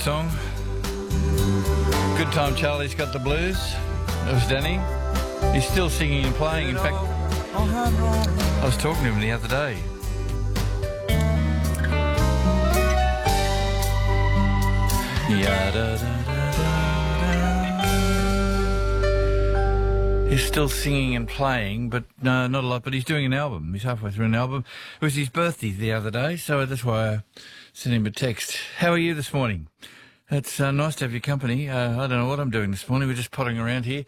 song. Good Time Charlie's Got the Blues. That was Danny. He's still singing and playing. In fact, I was talking to him the other day. He's still singing and playing, but no, not a lot. But he's doing an album. He's halfway through an album. It was his birthday the other day, so that's why I sent him a text. How are you this morning? It's nice to have your company. I don't know what I'm doing this morning. We're just potting around here.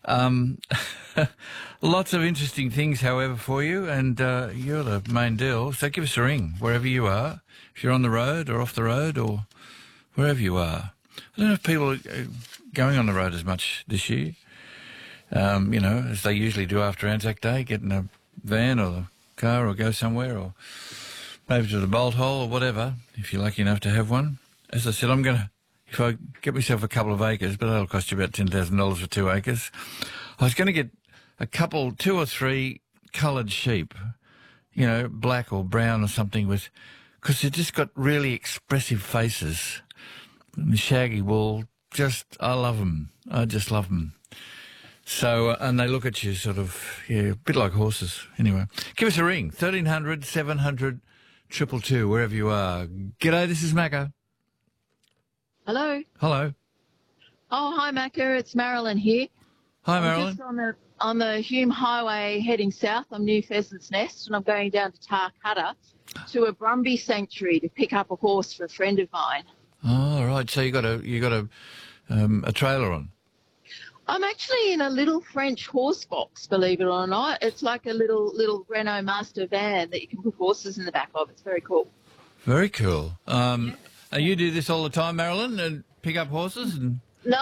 Lots of interesting things, however, for you, and you're the main deal. So give us a ring, wherever you are, if you're on the road or off the road or wherever you are. I don't know if people are going on the road as much this year, as they usually do after Anzac Day, get in a van or a car or go somewhere or maybe to the Bolt Hole or whatever, if you're lucky enough to have one. As I said, I'm going to, if I get myself a couple of acres, but that'll cost you about $10,000 for 2 acres, I was going to get two or three coloured sheep, black or brown or something because they've just got really expressive faces. And the shaggy wool, I love them. I just love them. So, and they look at you sort of, a bit like horses. Anyway, give us a ring, 1300 700 222, wherever you are. G'day, this is Macca. Hello. Hello. Oh, hi, Macca. It's Marilyn here. Hi, Marilyn. I'm just on the Hume Highway heading south. I'm near Pheasant's Nest, and I'm going down to Tarcutta to a Brumby sanctuary to pick up a horse for a friend of mine. Oh, right. So you got a trailer on. I'm actually in a little French horse box, believe it or not. It's like a little Renault Master van that you can put horses in the back of. It's very cool. Very cool. You do this all the time, Marilyn, and pick up horses? No.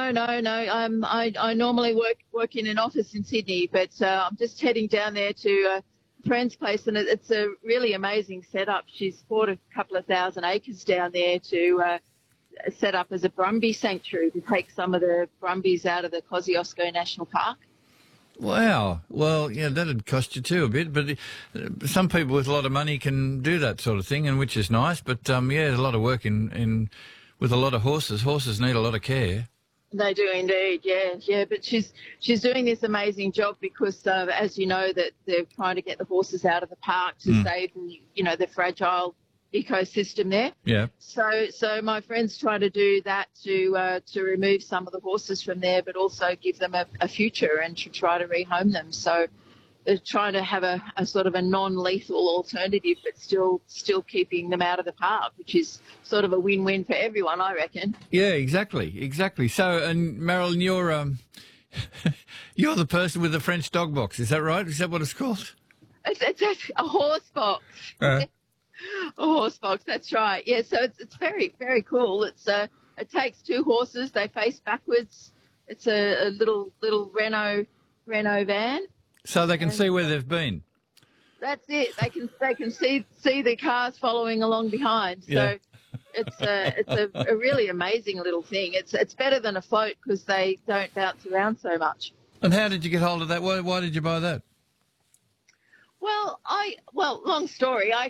I normally work in an office in Sydney, but I'm just heading down there to a friend's place, and it's a really amazing setup. She's bought a couple of thousand acres down there to set up as a Brumby sanctuary to take some of the Brumbies out of the Kosciuszko National Park. Wow. Well, yeah, that'd cost you too a bit, but some people with a lot of money can do that sort of thing, and which is nice. But there's a lot of work in with a lot of horses. Horses need a lot of care. They do indeed, yeah. But she's doing this amazing job because, as you know, that they're trying to get the horses out of the park to save the fragile ecosystem there. Yeah. So my friend's trying to do that to remove some of the horses from there, but also give them a future and to try to rehome them. So they're trying to have a sort of a non-lethal alternative, but still keeping them out of the park, which is sort of a win-win for everyone, I reckon. Yeah, exactly. So, and Marilyn, you're you're the person with the French dog box. Is that right? Is that what it's called? It's a horse box. A horse box, that's right. Yeah, so it's very, very cool. It takes 2 horses. They face backwards. It's a little Renault van. So they can see where they've been. That's it. They can see the cars following along behind. So it's a really amazing little thing. It's better than a float because they don't bounce around so much. And how did you get hold of that? Why did you buy that? Well, long story. I